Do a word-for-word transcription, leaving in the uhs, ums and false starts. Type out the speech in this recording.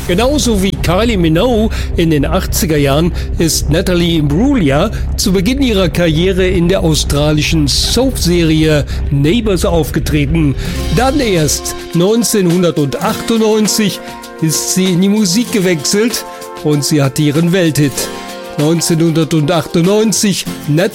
Genauso wie Kylie Minogue in den achtziger Jahren ist Natalie Imbruglia zu Beginn ihrer Karriere in der australischen Soap-Serie Neighbours aufgetreten. Dann erst neunzehnhundertachtundneunzig ist sie in die Musik gewechselt und sie hatte ihren Welthit. neunzehnhundertachtundneunzig Natalie